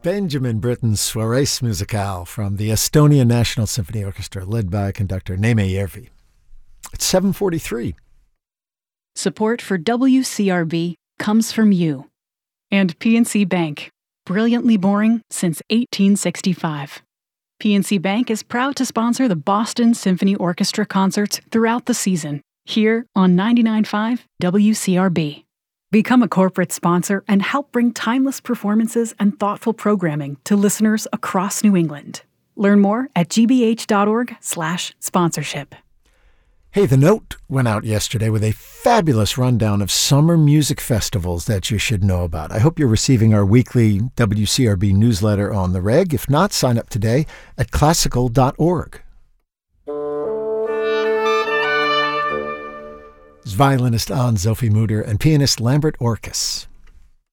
Benjamin Britten's Soirées Musicales from the Estonian National Symphony Orchestra, led by conductor Neeme Järvi. It's 7:43. Support for WCRB comes from you and PNC Bank, brilliantly boring since 1865. PNC Bank is proud to sponsor the Boston Symphony Orchestra concerts throughout the season, here on 99.5 WCRB. Become a corporate sponsor and help bring timeless performances and thoughtful programming to listeners across New England. Learn more at gbh.org/sponsorship. Hey, The Note went out yesterday with a fabulous rundown of summer music festivals that you should know about. I hope you're receiving our weekly WCRB newsletter on the reg. If not, sign up today at classical.org. Violinist Anne-Sophie Mutter and pianist Lambert Orkes.